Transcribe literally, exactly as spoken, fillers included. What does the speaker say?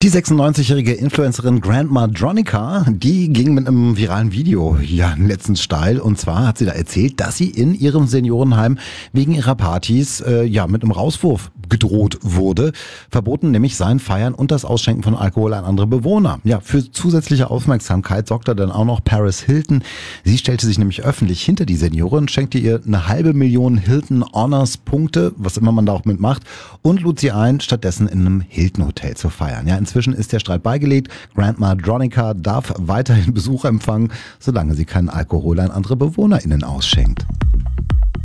Die sechsundneunzigjährige Influencerin Grandma Dronica, die ging mit einem viralen Video ja letztens steil. Und zwar hat sie da erzählt, dass sie in ihrem Seniorenheim wegen ihrer Partys äh, ja mit einem Rauswurf gedroht wurde. Verboten nämlich seien Feiern und das Ausschenken von Alkohol an andere Bewohner. Ja, für zusätzliche Aufmerksamkeit sorgte dann auch noch Paris Hilton. Sie stellte sich nämlich öffentlich hinter die Seniorin, schenkte ihr eine halbe Million Hilton Honors Punkte, was immer man da auch mitmacht, und lud sie ein, stattdessen in einem Hilton Hotel zu feiern. Ja, inzwischen ist der Streit beigelegt. Grandma Dronica darf weiterhin Besuch empfangen, solange sie keinen Alkohol an andere BewohnerInnen ausschenkt.